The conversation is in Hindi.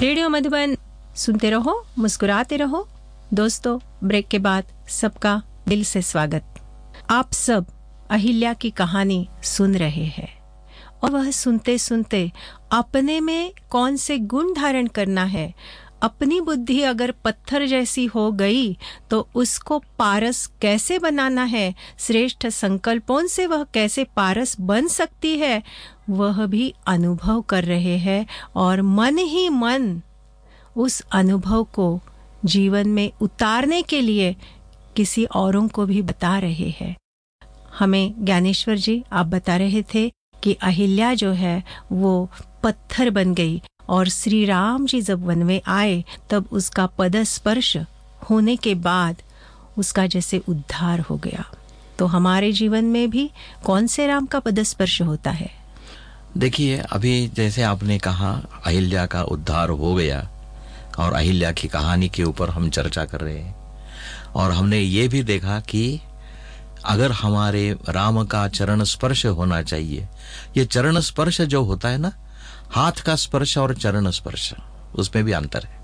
रेडियो मधुबन सुनते रहो, मुस्कुराते रहो। दोस्तों, ब्रेक के बाद सबका दिल से स्वागत। आप सब अहिल्या की कहानी सुन रहे हैं और वह सुनते सुनते अपने में कौन से गुण धारण करना है, अपनी बुद्धि अगर पत्थर जैसी हो गई तो उसको पारस कैसे बनाना है, श्रेष्ठ संकल्पों से वह कैसे पारस बन सकती है, वह भी अनुभव कर रहे हैं और मन ही मन उस अनुभव को जीवन में उतारने के लिए किसी औरों को भी बता रहे हैं। हमें ज्ञानेश्वर जी आप बता रहे थे कि अहिल्या जो है वो पत्थर बन गई और श्री राम जी जब वन में आए तब उसका पदस्पर्श होने के बाद उसका जैसे उद्धार हो गया। तो हमारे जीवन में भी कौन से राम का पदस्पर्श होता है? देखिए, अभी जैसे आपने कहा अहिल्या का उद्धार हो गया और अहिल्या की कहानी के ऊपर हम चर्चा कर रहे हैं और हमने ये भी देखा कि अगर हमारे राम का चरण स्पर्श होना चाहिए, ये चरण स्पर्श जो होता है ना, हाथ का स्पर्श और चरण स्पर्श, उसमें भी अंतर है।